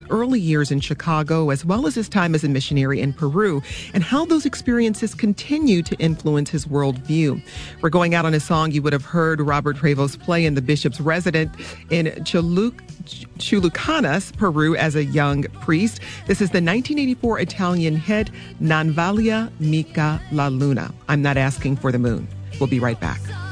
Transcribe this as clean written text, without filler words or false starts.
early years in Chicago, as well as his time as a missionary in Peru, and how those experiences continue to influence his worldview. We're going out on a song you would have heard Robert Prevost play in the Bishop's Residence in Chulucanas, Peru, as a young priest. This is the 1984 Italian hit, Non Valia Mica la Luna. I'm Not Asking for the Moon. We'll be right back.